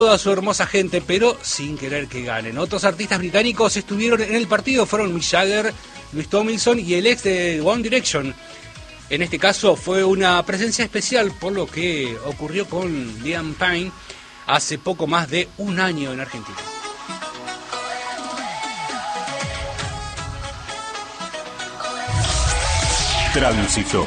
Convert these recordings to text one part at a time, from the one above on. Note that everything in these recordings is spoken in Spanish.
toda su hermosa gente, pero sin querer que ganen. Otros artistas británicos estuvieron en el partido, fueron Mick Jagger, Louis Tomlinson y el ex de One Direction. En este caso fue una presencia especial por lo que ocurrió con Liam Payne hace poco más de un año en Argentina. Tránsito.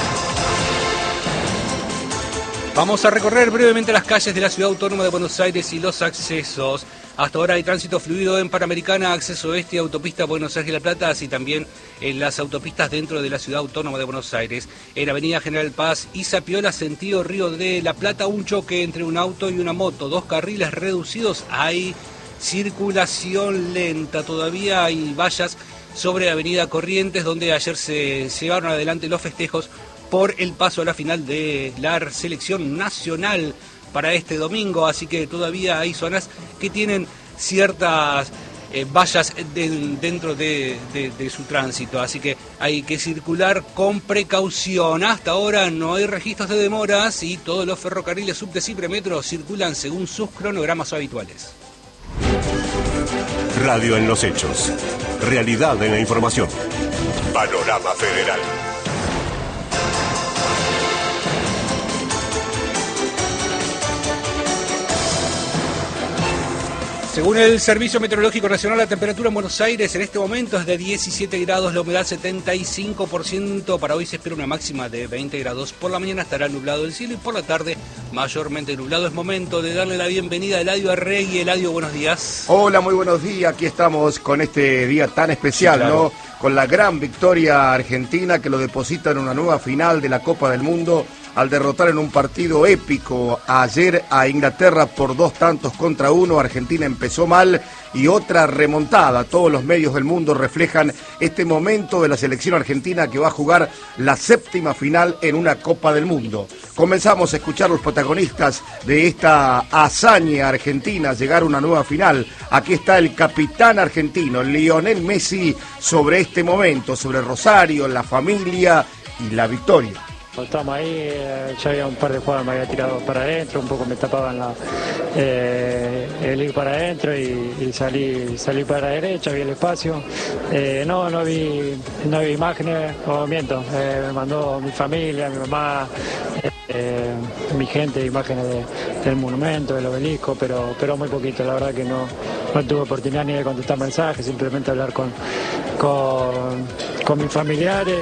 Vamos a recorrer brevemente las calles de la Ciudad Autónoma de Buenos Aires y los accesos. Hasta ahora hay tránsito fluido en Panamericana, acceso oeste, autopista Buenos Aires-La Plata, así también en las autopistas dentro de la Ciudad Autónoma de Buenos Aires. En Avenida General Paz y Zapiola, sentido Río de la Plata, un choque entre un auto y una moto, 2 carriles reducidos, hay circulación lenta, todavía hay vallas sobre Avenida Corrientes, donde ayer se llevaron adelante los festejos por el paso a la final de la selección nacional para este domingo, así que todavía hay zonas que tienen ciertas vallas dentro de su tránsito, así que hay que circular con precaución. Hasta ahora no hay registros de demoras y todos los ferrocarriles subtes y premetros circulan según sus cronogramas habituales. Radio en los hechos. Realidad en la información. Panorama Federal. Según el Servicio Meteorológico Nacional, la temperatura en Buenos Aires en este momento es de 17 grados, la humedad 75%. Para hoy se espera una máxima de 20 grados. Por la mañana estará nublado el cielo y por la tarde mayormente nublado. Es momento de darle la bienvenida a Eladio Arregui. Eladio, buenos días. Hola, muy buenos días. Aquí estamos con este día tan especial, sí, claro, ¿no? Con la gran victoria argentina que lo deposita en una nueva final de la Copa del Mundo al derrotar en un partido épico ayer a Inglaterra por 2-1. Argentina empezó mal y otra remontada. Todos los medios del mundo reflejan este momento de la selección argentina que va a jugar la 7ª final en una Copa del Mundo. Comenzamos a escuchar los protagonistas de esta hazaña argentina, llegar a una nueva final. Aquí está el capitán argentino, Lionel Messi, sobre este momento, sobre Rosario, la familia y la victoria. Estamos ahí, ya había un par de jugadas, me había tirado para adentro, un poco me tapaban el ir para adentro y salí para la derecha, vi el espacio. No vi imágenes, o miento, me mandó mi familia, mi mamá, mi gente, imágenes del monumento, del obelisco, pero muy poquito, la verdad que no tuve oportunidad ni de contestar mensajes, simplemente hablar con mis familiares.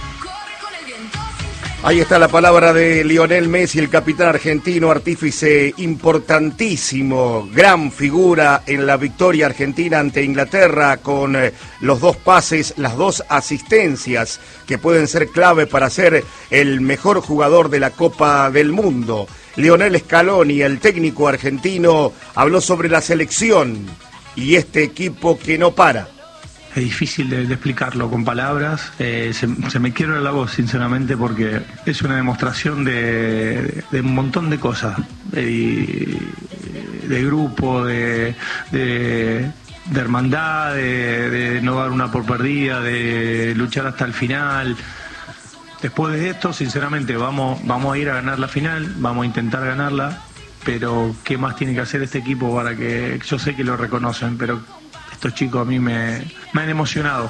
Ahí está la palabra de Lionel Messi, el capitán argentino, artífice importantísimo, gran figura en la victoria argentina ante Inglaterra con los 2 pases, las 2 asistencias que pueden ser clave para ser el mejor jugador de la Copa del Mundo. Lionel Scaloni, el técnico argentino, habló sobre la selección y este equipo que no para. Es difícil de explicarlo con palabras, se me quiebra la voz sinceramente porque es una demostración de un montón de cosas, de grupo, de hermandad, de no dar una por perdida, de luchar hasta el final. Después de esto, sinceramente, vamos a ir a ganar la final, vamos a intentar ganarla, pero ¿qué más tiene que hacer este equipo para que, yo sé que lo reconocen, pero estos chicos a mí me han emocionado.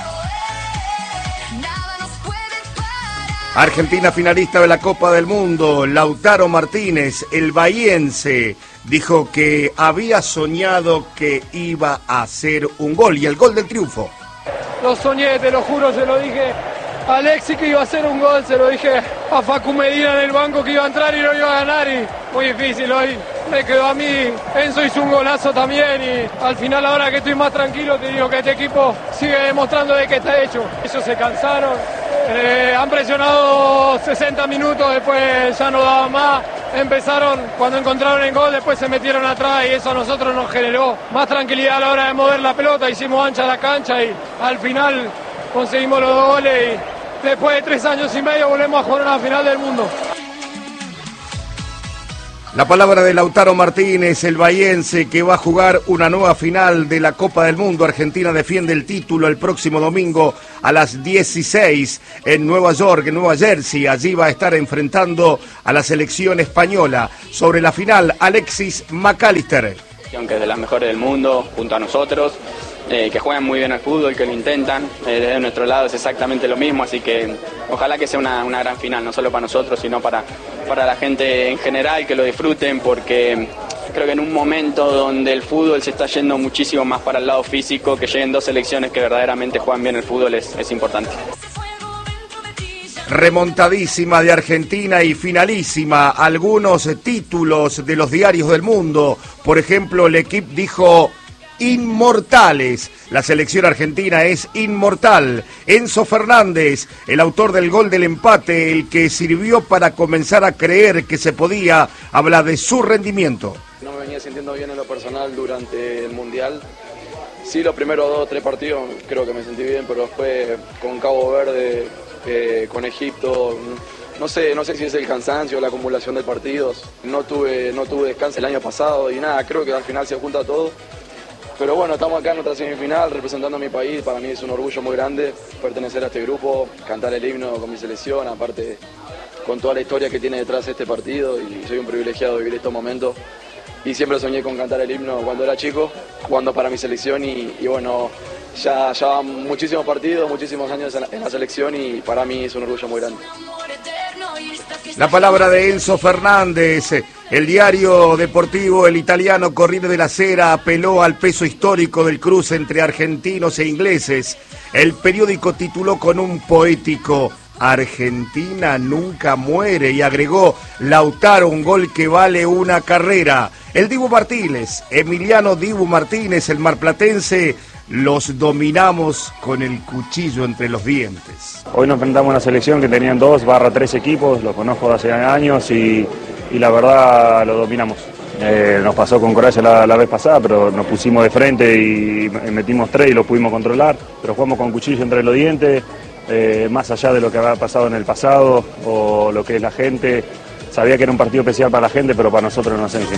Argentina finalista de la Copa del Mundo, Lautaro Martínez, el bahiense, dijo que había soñado que iba a hacer un gol y el gol del triunfo. Lo soñé, te lo juro, se lo dije a Alexis que iba a hacer un gol, se lo dije a Facu Medina en el banco que iba a entrar y no iba a ganar y muy difícil hoy. Me quedó a mí, Enzo hizo un golazo también y al final ahora que estoy más tranquilo te digo que este equipo sigue demostrando de que está hecho. Ellos se cansaron, han presionado 60 minutos, después ya no daban más, empezaron cuando encontraron el gol, después se metieron atrás y eso a nosotros nos generó más tranquilidad a la hora de mover la pelota, hicimos ancha la cancha y al final conseguimos los 2 goles y después de 3 años y medio volvemos a jugar una final del mundo. La palabra de Lautaro Martínez, el bahiense que va a jugar una nueva final de la Copa del Mundo. Argentina defiende el título el próximo domingo a las 16 en Nueva York, en Nueva Jersey. Allí va a estar enfrentando a la selección española. Sobre la final, Alexis McAllister. Que es de las mejores del mundo, junto a nosotros, que juegan muy bien al fútbol, que lo intentan. Desde nuestro lado es exactamente lo mismo, así que ojalá que sea una gran final, no solo para nosotros, sino para la gente en general, que lo disfruten, porque creo que en un momento donde el fútbol se está yendo muchísimo más para el lado físico, que lleguen dos selecciones que verdaderamente juegan bien el fútbol es importante. Remontadísima de Argentina y finalísima. Algunos títulos de los diarios del mundo. Por ejemplo, el equipo dijo inmortales. La selección argentina es inmortal. Enzo Fernández, el autor del gol del empate, el que sirvió para comenzar a creer que se podía, habla de su rendimiento. No me venía sintiendo bien en lo personal durante el Mundial. Sí, los primeros 2 o 3 partidos creo que me sentí bien, pero después con Cabo Verde, con Egipto, no sé si es el cansancio o la acumulación de partidos. No tuve descanso el año pasado y nada, creo que al final se junta todo. Pero bueno, estamos acá en nuestra semifinal representando a mi país. Para mí es un orgullo muy grande pertenecer a este grupo, cantar el himno con mi selección, aparte con toda la historia que tiene detrás este partido, y soy un privilegiado de vivir estos momentos. Y siempre soñé con cantar el himno cuando era chico, jugando para mi selección y bueno, ya van muchísimos partidos, muchísimos años en la selección y para mí es un orgullo muy grande. La palabra de Enzo Fernández. El diario deportivo, el italiano Corriere della Sera, apeló al peso histórico del cruce entre argentinos e ingleses. El periódico tituló con un poético: Argentina nunca muere, y agregó: Lautaro, un gol que vale una carrera. El Dibu Martínez, Emiliano Dibu Martínez, el marplatense: los dominamos con el cuchillo entre los dientes. Hoy nos enfrentamos a una selección que tenían 2/3 equipos, lo conozco de hace años y la verdad lo dominamos. Nos pasó con Croacia la vez pasada, pero nos pusimos de frente y metimos 3 y lo pudimos controlar, pero jugamos con cuchillo entre los dientes, más allá de lo que había pasado en el pasado o lo que es la gente. Sabía que era un partido especial para la gente, pero para nosotros no sé.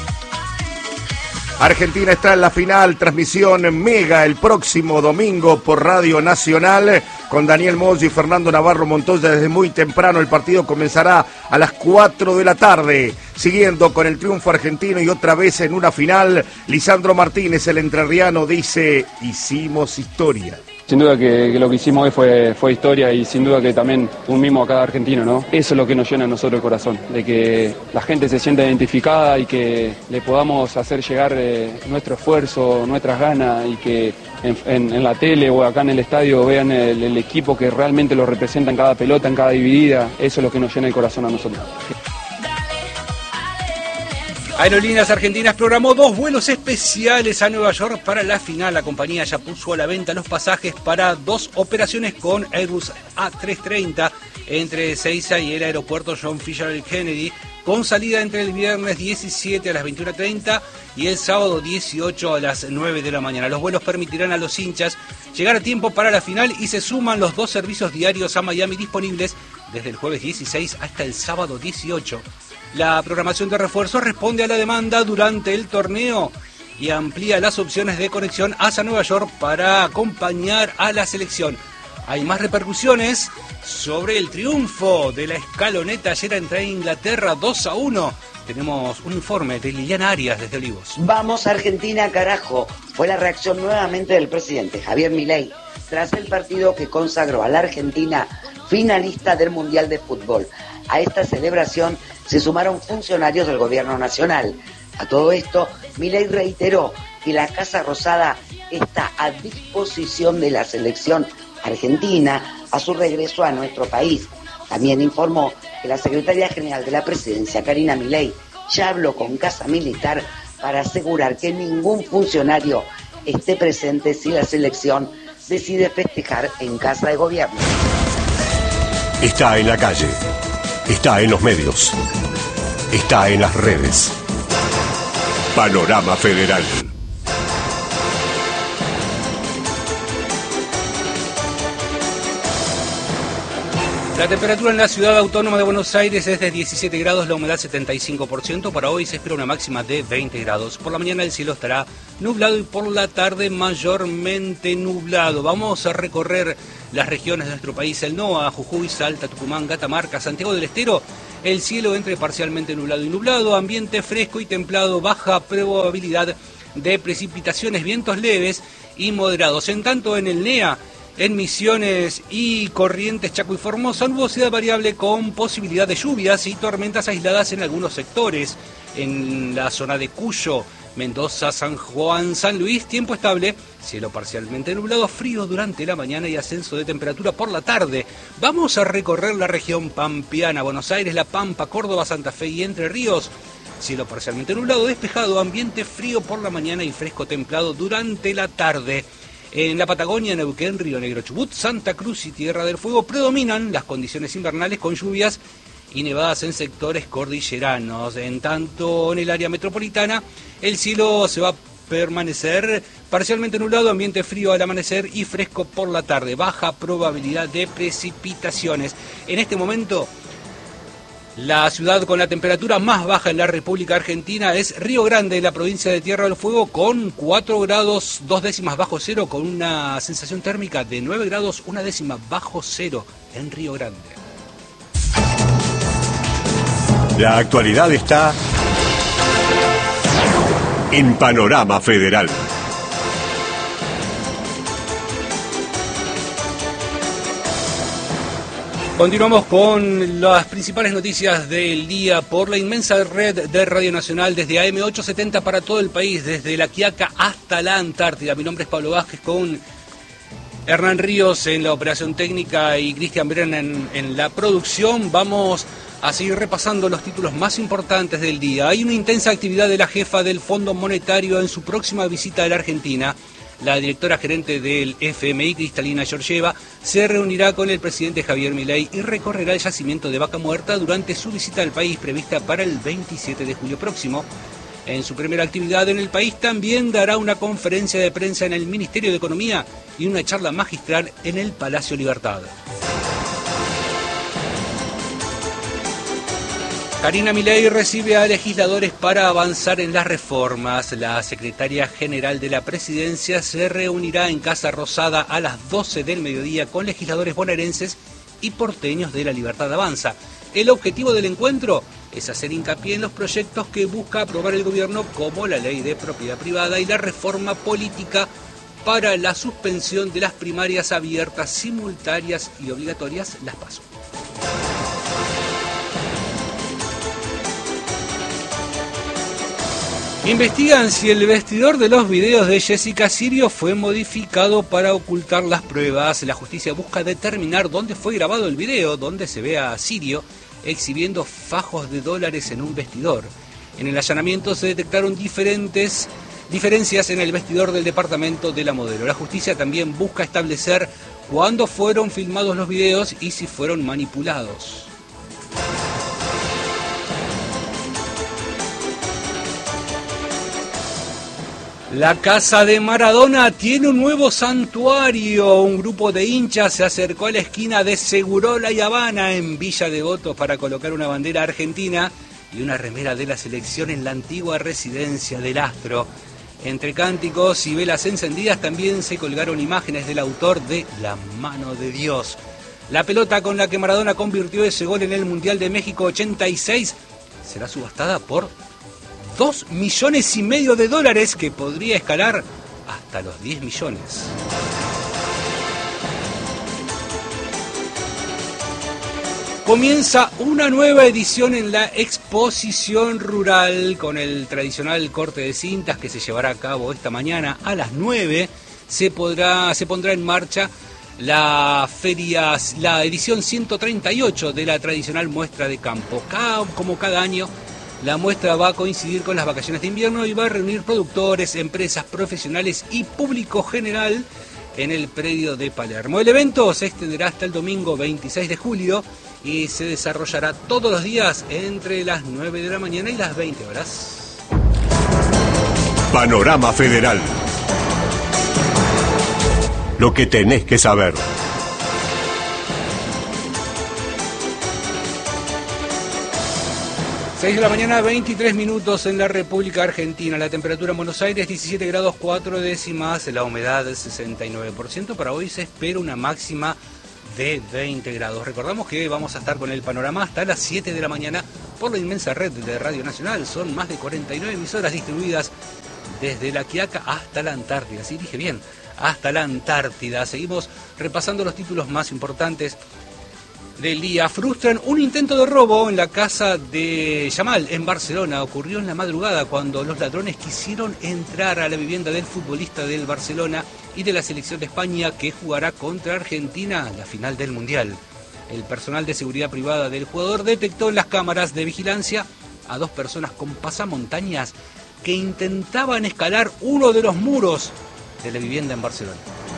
Argentina está en la final, transmisión mega el próximo domingo por Radio Nacional con Daniel Moyo y Fernando Navarro Montoya desde muy temprano. El partido comenzará a las 4 de la tarde, siguiendo con el triunfo argentino y otra vez en una final. Lisandro Martínez, el entrerriano, dice: hicimos historia. Sin duda que lo que hicimos hoy fue historia, y sin duda que también un mimo a cada argentino, ¿no? Eso es lo que nos llena a nosotros el corazón, de que la gente se sienta identificada y que le podamos hacer llegar nuestro esfuerzo, nuestras ganas, y que en la tele o acá en el estadio vean el equipo que realmente lo representa en cada pelota, en cada dividida. Eso es lo que nos llena el corazón a nosotros. Aerolíneas Argentinas programó 2 vuelos especiales a Nueva York para la final. La compañía ya puso a la venta los pasajes para 2 operaciones con Airbus A330 entre Ezeiza y el aeropuerto John F. Kennedy, con salida entre el viernes 17 a las 21:30 y el sábado 18 a las 9 de la mañana. Los vuelos permitirán a los hinchas llegar a tiempo para la final y se suman los 2 servicios diarios a Miami disponibles desde el jueves 16 hasta el sábado 18. La programación de refuerzos responde a la demanda durante el torneo y amplía las opciones de conexión hacia Nueva York para acompañar a la selección. Hay más repercusiones sobre el triunfo de la escaloneta ayer entre Inglaterra 2-1. Tenemos un informe de Liliana Arias desde Olivos. Vamos Argentina, carajo. Fue la reacción nuevamente del presidente Javier Milei tras el partido que consagró a la Argentina finalista del Mundial de Fútbol. A esta celebración se sumaron funcionarios del gobierno nacional. A todo esto, Milei reiteró que la Casa Rosada está a disposición de la selección argentina a su regreso a nuestro país. También informó que la secretaria general de la presidencia, Karina Milei, ya habló con Casa Militar para asegurar que ningún funcionario esté presente si la selección decide festejar en casa de gobierno. Está en la calle, está en los medios, está en las redes. Panorama Federal. La temperatura en la ciudad autónoma de Buenos Aires es de 17 grados, la humedad 75%. Para hoy se espera una máxima de 20 grados. Por la mañana el cielo estará nublado y por la tarde mayormente nublado. Vamos a recorrer las regiones de nuestro país: el NOA, Jujuy, Salta, Tucumán, Catamarca, Santiago del Estero. El cielo entre parcialmente nublado y nublado, ambiente fresco y templado, baja probabilidad de precipitaciones, vientos leves y moderados. En tanto, en el NEA, en Misiones y Corrientes, Chaco y Formosa, nubosidad variable con posibilidad de lluvias y tormentas aisladas en algunos sectores. En la zona de Cuyo, Mendoza, San Juan, San Luis, tiempo estable, cielo parcialmente nublado, frío durante la mañana y ascenso de temperatura por la tarde. Vamos a recorrer la región pampeana: Buenos Aires, La Pampa, Córdoba, Santa Fe y Entre Ríos. Cielo parcialmente nublado, despejado, ambiente frío por la mañana y fresco templado durante la tarde. En la Patagonia, Neuquén, Río Negro, Chubut, Santa Cruz y Tierra del Fuego predominan las condiciones invernales con lluvias y nevadas en sectores cordilleranos. En tanto, en el área metropolitana, el cielo se va a permanecer parcialmente nublado, ambiente frío al amanecer y fresco por la tarde. Baja probabilidad de precipitaciones. En este momento, la ciudad con la temperatura más baja en la República Argentina es Río Grande, la provincia de Tierra del Fuego, con 4 grados 2 décimas bajo cero, con una sensación térmica de 9 grados 1 décima bajo cero en Río Grande. La actualidad está en Panorama Federal. Continuamos con las principales noticias del día por la inmensa red de Radio Nacional desde AM 870 para todo el país, desde La Quiaca hasta la Antártida. Mi nombre es Pablo Vázquez, con Hernán Ríos en la operación técnica y Cristian Bren en la producción. Vamos a seguir repasando los títulos más importantes del día. Hay una intensa actividad de la jefa del Fondo Monetario en su próxima visita a la Argentina. La directora gerente del FMI, Cristalina Georgieva, se reunirá con el presidente Javier Milei y recorrerá el yacimiento de Vaca Muerta durante su visita al país prevista para el 27 de julio próximo. En su primera actividad en el país también dará una conferencia de prensa en el Ministerio de Economía y una charla magistral en el Palacio Libertad. Karina Milei recibe a legisladores para avanzar en las reformas. La secretaria general de la presidencia se reunirá en Casa Rosada a las 12 del mediodía con legisladores bonaerenses y porteños de La Libertad Avanza. El objetivo del encuentro es hacer hincapié en los proyectos que busca aprobar el gobierno, como la ley de propiedad privada y la reforma política para la suspensión de las primarias abiertas, simultáneas y obligatorias, las PASO. Investigan si el vestidor de los videos de Jessica Sirio fue modificado para ocultar las pruebas. La justicia busca determinar dónde fue grabado el video, donde se ve a Sirio exhibiendo fajos de dólares en un vestidor. En el allanamiento se detectaron diferencias en el vestidor del departamento de la modelo. La justicia también busca establecer cuándo fueron filmados los videos y si fueron manipulados. La casa de Maradona tiene un nuevo santuario. Un grupo de hinchas se acercó a la esquina de Segurola y Habana en Villa Devoto para colocar una bandera argentina y una remera de la selección en la antigua residencia del astro. Entre cánticos y velas encendidas también se colgaron imágenes del autor de La Mano de Dios. La pelota con la que Maradona convirtió ese gol en el Mundial de México 86 será subastada por $2,5 millones, que podría escalar hasta los 10 millones. Comienza una nueva edición en la exposición rural con el tradicional corte de cintas que se llevará a cabo esta mañana a las 9. Se pondrá en marcha la edición 138 de la tradicional muestra de campo. Como cada año, la muestra va a coincidir con las vacaciones de invierno y va a reunir productores, empresas, profesionales y público general en el predio de Palermo. El evento se extenderá hasta el domingo 26 de julio y se desarrollará todos los días entre las 9 de la mañana y las 20 horas. Panorama Federal. Lo que tenés que saber. 6 de la mañana, 23 minutos en la República Argentina. La temperatura en Buenos Aires, 17 grados 4 décimas. La humedad, 69%. Para hoy se espera una máxima de 20 grados. Recordamos que vamos a estar con el panorama hasta las 7 de la mañana por la inmensa red de Radio Nacional. Son más de 49 emisoras distribuidas desde La Quiaca hasta la Antártida. Sí, dije bien, hasta la Antártida. Seguimos repasando los títulos más importantes del día. Frustran un intento de robo en la casa de Yamal, en Barcelona. Ocurrió en la madrugada cuando los ladrones quisieron entrar a la vivienda del futbolista del Barcelona y de la selección de España que jugará contra Argentina la final del Mundial. El personal de seguridad privada del jugador detectó en las cámaras de vigilancia a 2 personas con pasamontañas que intentaban escalar uno de los muros de la vivienda en Barcelona.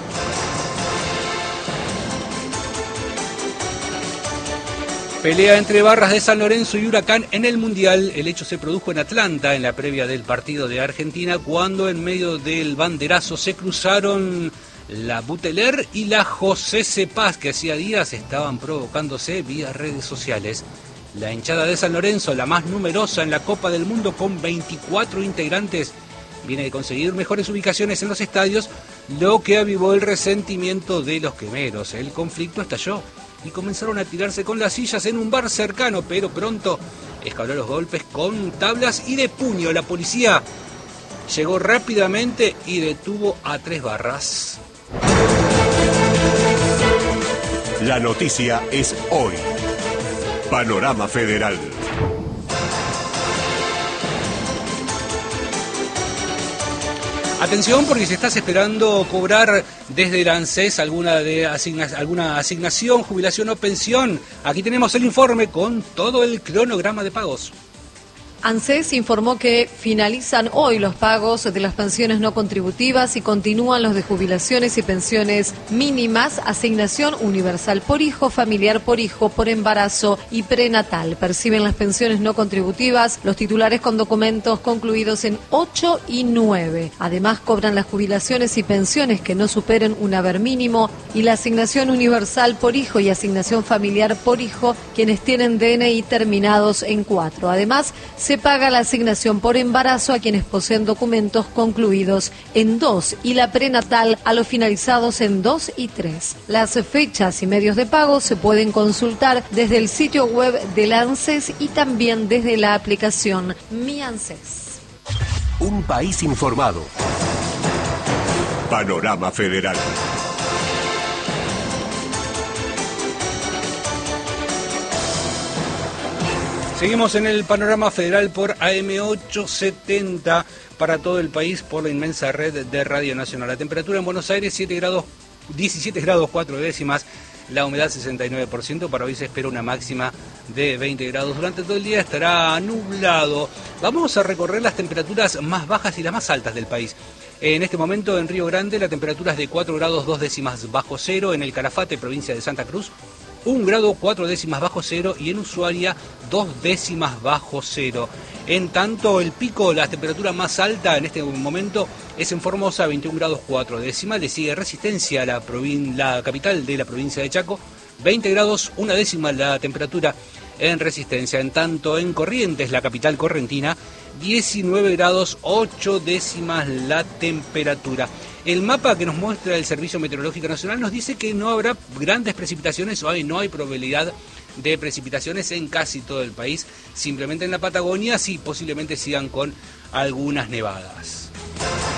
Pelea entre Barras de San Lorenzo y Huracán en el Mundial. El hecho se produjo en Atlanta en la previa del partido de Argentina, cuando en medio del banderazo se cruzaron la Buteler y la José Cepaz, que hacía días estaban provocándose vía redes sociales. La hinchada de San Lorenzo, la más numerosa en la Copa del Mundo con 24 integrantes, viene de conseguir mejores ubicaciones en los estadios, lo que avivó el resentimiento de los quemeros. El conflicto estalló y comenzaron a tirarse con las sillas en un bar cercano, pero pronto escaló los golpes con tablas y de puño. La policía llegó rápidamente y detuvo a 3 barras. La noticia es hoy. Panorama Federal. Atención, porque si estás esperando cobrar desde el ANSES alguna asignación, jubilación o pensión, aquí tenemos el informe con todo el cronograma de pagos. ANSES informó que finalizan hoy los pagos de las pensiones no contributivas y continúan los de jubilaciones y pensiones mínimas, asignación universal por hijo, familiar por hijo, por embarazo y prenatal. Perciben las pensiones no contributivas los titulares con documentos concluidos en 8 y 9. Además, cobran las jubilaciones y pensiones que no superen un haber mínimo y la asignación universal por hijo y asignación familiar por hijo quienes tienen DNI terminados en 4. Además, se paga la asignación por embarazo a quienes poseen documentos concluidos en 2 y la prenatal a los finalizados en 2 y 3. Las fechas y medios de pago se pueden consultar desde el sitio web del ANSES y también desde la aplicación Mi ANSES. Un país informado. Panorama Federal. Seguimos en el Panorama Federal por AM870 para todo el país por la inmensa red de Radio Nacional. La temperatura en Buenos Aires 17 grados 4 décimas, la humedad 69%. Para hoy se espera una máxima de 20 grados. Durante todo el día estará nublado. Vamos a recorrer las temperaturas más bajas y las más altas del país. En este momento en Río Grande la temperatura es de 4 grados 2 décimas bajo cero, en el Calafate, provincia de Santa Cruz, 1 grado 4 décimas bajo cero y en Ushuaia 2 décimas bajo cero. En tanto, el pico, la temperatura más alta en este momento es en Formosa, 21 grados 4 décimas. Le sigue Resistencia, la capital de la provincia de Chaco, 20 grados 1 décima la temperatura en Resistencia. En tanto, en Corrientes, la capital correntina, 19 grados 8 décimas la temperatura. El mapa que nos muestra el Servicio Meteorológico Nacional nos dice que no habrá grandes precipitaciones, hoy no hay probabilidad de precipitaciones en casi todo el país, simplemente en la Patagonia sí posiblemente sigan con algunas nevadas.